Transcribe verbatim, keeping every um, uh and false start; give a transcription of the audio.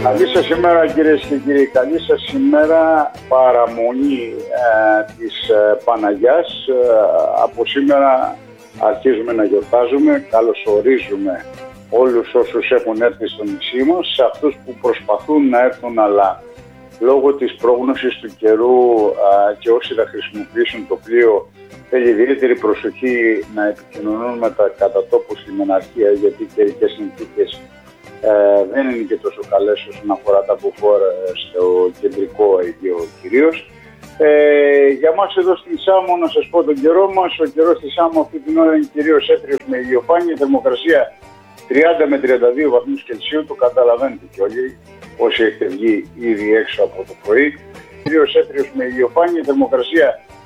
Καλή σας ημέρα κυρίες και κύριοι, καλή σας ημέρα, παραμονή ε, της ε, Παναγιάς. Ε, από σήμερα αρχίζουμε να γιορτάζουμε, καλωσορίζουμε όλους όσους έχουν έρθει στο νησί μας, σε αυτούς που προσπαθούν να έρθουν αλλά λόγω της πρόγνωσης του καιρού ε, και όσοι θα χρησιμοποιήσουν το πλοίο θέλει ιδιαίτερη προσοχή να επικοινωνούν με τα κατά τόπου λιμεναρχία, γιατί οι καιρικές συνθήκες Ε, δεν είναι και τόσο καλές όσον αφορά τα μποφόρ στο κεντρικό Αιγαίο κυρίως. Ε, για μας εδώ στην Σάμο, να σας πω τον καιρό μας, ο καιρός στη Σάμο αυτή την ώρα είναι κυρίως έθριος με ηλιοφάνεια, θερμοκρασία τριάντα με τριάντα δύο βαθμούς Κελσίου, το καταλαβαίνετε και όλοι όσοι έχετε βγει ήδη έξω από το πρωί. Κυρίως έθριος με ηλιοφάνεια, θερμοκρασία